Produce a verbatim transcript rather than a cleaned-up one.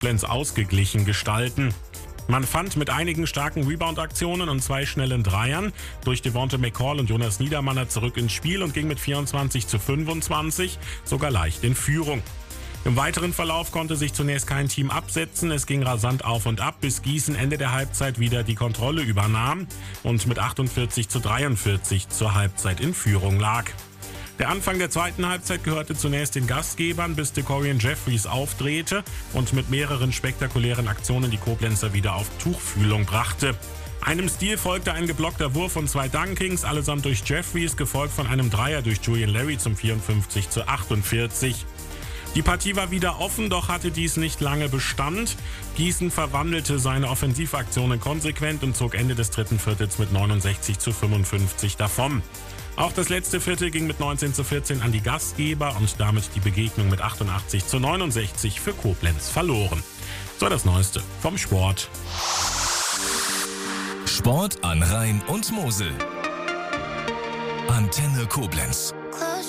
Koblenz ausgeglichen gestalten. Man fand mit einigen starken Rebound-Aktionen und zwei schnellen Dreiern durch Devonte McCall und Jonas Niedermanner zurück ins Spiel und ging mit vierundzwanzig zu fünfundzwanzig sogar leicht in Führung. Im weiteren Verlauf konnte sich zunächst kein Team absetzen. Es ging rasant auf und ab, bis Gießen Ende der Halbzeit wieder die Kontrolle übernahm und mit achtundvierzig zu dreiundvierzig zur Halbzeit in Führung lag. Der Anfang der zweiten Halbzeit gehörte zunächst den Gastgebern, bis DeCorian Jeffries aufdrehte und mit mehreren spektakulären Aktionen die Koblenzer wieder auf Tuchfühlung brachte. Einem Stil folgte ein geblockter Wurf und zwei Dunkings, allesamt durch Jeffries, gefolgt von einem Dreier durch Julian Larry zum vierundfünfzig zu achtundvierzig. Die Partie war wieder offen, doch hatte dies nicht lange Bestand. Gießen verwandelte seine Offensivaktionen konsequent und zog Ende des dritten Viertels mit neunundsechzig zu fünfundfünfzig davon. Auch das letzte Viertel ging mit neunzehn zu vierzehn an die Gastgeber und damit die Begegnung mit achtundachtzig zu neunundsechzig für Koblenz verloren. So das Neueste vom Sport. Sport an Rhein und Mosel. Antenne Koblenz.